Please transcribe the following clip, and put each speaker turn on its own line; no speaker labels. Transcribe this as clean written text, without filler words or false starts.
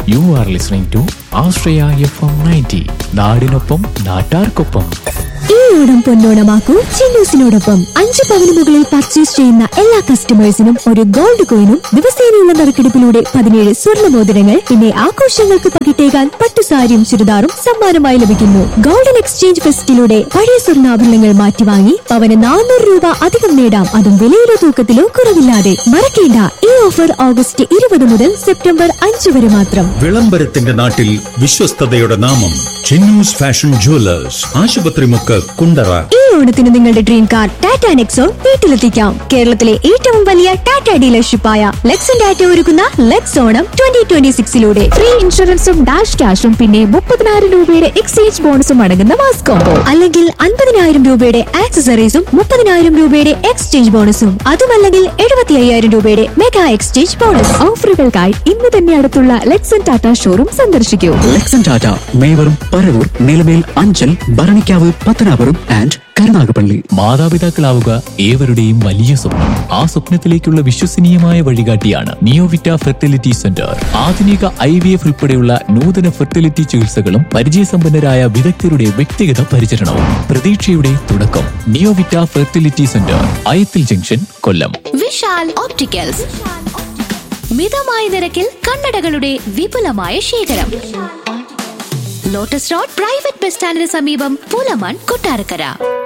You are listening to Australia FM 90. നാടിനൊപ്പം നാട്ടാർക്കൊപ്പം.
ഈ ഓണം പൊന്നോണമാക്കൂ ചിന്നൂസിനോടൊപ്പം. 5 പവന് മുകളിൽ പർച്ചേസ് ചെയ്യുന്ന എല്ലാ കസ്റ്റമേഴ്സിനും ഒരു ഗോൾഡ് കോയിനും ദിവസേനയുള്ള നറുക്കെടുപ്പിലൂടെ 17 സ്വർണ്ണ മോതിരങ്ങൾ പിന്നെ ആഘോഷങ്ങൾക്ക് പകിട്ടേകാൻ പട്ടുസാരിയും ചുരിദാറും സമ്മാനമായി ലഭിക്കുന്നു. ഗോൾഡൻ എക്സ്ചേഞ്ച് ഫെസ്റ്റിലൂടെ പഴയ സ്വർണ്ണാഭരണങ്ങൾ മാറ്റിവാങ്ങി പവന് 400 രൂപ അധികം നേടാം. അതും വിലയിലോ തൂക്കത്തിലോ കുറവില്ലാതെ. മറക്കേണ്ട, ഈ ഓഫർ ഓഗസ്റ്റ് 20 മുതൽ സെപ്റ്റംബർ 5 വരെ മാത്രം.
വിളംബരത്തിന്റെ നാട്ടിൽ വിശ്വസ്തതയുടെ നാമം ചിന്നൂസ് ഫാഷൻ ജുവലേഴ്സ്, ആശുപത്രിമുക്ക്, കുണ്ടറ.
ഈ ഓണത്തിന് നിങ്ങളുടെ ഡ്രീം കാർ ടാറ്റ നെക്സോൺ വീട്ടിലെത്തിക്കാം. കേരളത്തിലെ ഏറ്റവും വലിയ ടാറ്റ ഡീലർഷിപ്പായ ലെക്സൺ ടാറ്റ ഒരുക്കുന്ന ലെക്സ് ഓണം 2026
ഫ്രീ ഇൻഷുറൻസും ഡാഷ് ക്യാഷും പിന്നെ 30,000 രൂപയുടെ എക്സ്ചേഞ്ച് ബോണസും അടങ്ങുന്ന മാസ് കോംബോ.
അല്ലെങ്കിൽ 50,000 രൂപയുടെ ആക്സസറീസും 30,000 രൂപയുടെ എക്സ്ചേഞ്ച് ബോണസും. അതുമല്ലെങ്കിൽ 75,000 രൂപയുടെ മെഗാ എക്സ്ചേഞ്ച് ബോണസ്.
ഓഫറുകൾക്കായി ഇന്ന് തന്നെ അടുത്തുള്ള ലെക്സൺ ടാറ്റ ഷോറൂം സന്ദർശിക്കൂ.
ലെക്സൺ ടാറ്റ മേവറും പരവൂർ, നിലമേൽ, അഞ്ചൽ, ഭരണിക്കാവ്, പത്തനാപുരം ആൻഡ് കരുനാഗപ്പള്ളി.
മാതാപിതാക്കളാവുക ഏവരുടെയും വലിയ സ്വപ്നം. ആ സ്വപ്നത്തിലേക്കുള്ള വിശ്വസനീയമായ വഴികാട്ടിയാണ് നിയോവിറ്റ ഫെർട്ടിലിറ്റി സെന്റർ. ആധുനിക IVF ഉൾപ്പെടെയുള്ള നൂതന ഫെർട്ടിലിറ്റി ചികിത്സകളും പരിചയസമ്പന്നരായ വിദഗ്ധരുടെ വ്യക്തിഗത പരിചരണവും പ്രതീക്ഷയുടെ തുടക്കം. നിയോവിറ്റ ഫെർട്ടിലിറ്റി സെന്റർ, അയത്തിൽ ജംഗ്ഷൻ, കൊല്ലം.
വിശാൽ ഓപ്റ്റിക്കൽസ്, മിതമായ നിരക്കിൽ കണ്ണടകളുടെ വിപുലമായ ശേഖരം. ലോട്ടസ് റോഡ് പ്രൈവറ്റ് ബസ് സ്റ്റാൻഡിന് സമീപം, പൂലമാൻ, കൊട്ടാരക്കര.